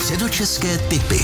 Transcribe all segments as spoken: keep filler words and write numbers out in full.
Středočeské tipy.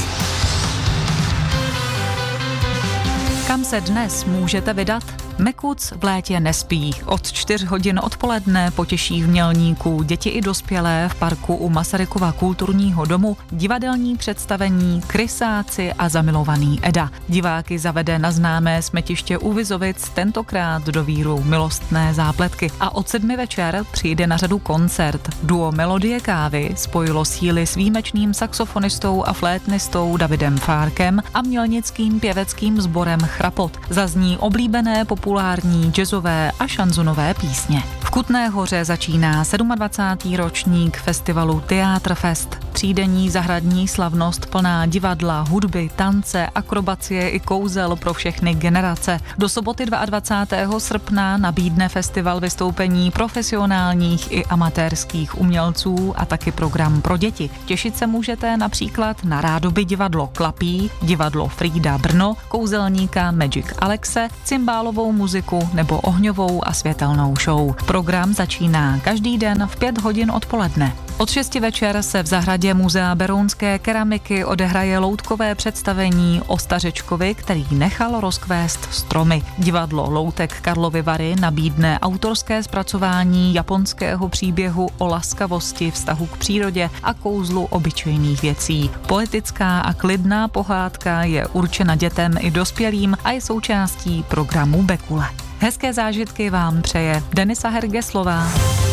Kam se dnes můžete vydat? Mekuc v létě nespí. Od čtyř hodin odpoledne potěší v Mělníku děti i dospělé v parku u Masarykova kulturního domu divadelní představení Krysáci a zamilovaný Eda. Diváky zavede na známé smetiště u Vizovic, tentokrát do víru milostné zápletky. A od sedmi večer přijde na řadu koncert. Duo Melodie kávy spojilo síly s výjimečným saxofonistou a flétnistou Davidem Fárkem a mělnickým pěveckým sborem Chrapot. Zazní oblíbené populární jazzové a šanzonové písně. V Kutné Hoře začíná dvacátý sedmý ročník festivalu Teatrfest. Třídenní zahradní slavnost plná divadla, hudby, tance, akrobacie i kouzel pro všechny generace. Do soboty dvacátého druhého srpna nabídne festival vystoupení profesionálních i amatérských umělců a taky program pro děti. Těšit se můžete například na rádoby divadlo Klapí, divadlo Frida Brno, kouzelníka Magic Alexe, cymbálovou muziku nebo ohňovou a světelnou show. Program začíná každý den v pět hodin odpoledne. Od šesti večer se v zahradě Muzea berounské keramiky odehraje loutkové představení o stařečkovi, který nechal rozkvést stromy. Divadlo Loutek Karlovy Vary nabídne autorské zpracování japonského příběhu o laskavosti, vztahu k přírodě a kouzlu obyčejných věcí. Poetická a klidná pohádka je určena dětem i dospělým a je součástí programu Bekule. Hezké zážitky vám přeje Denisa Hergeslová.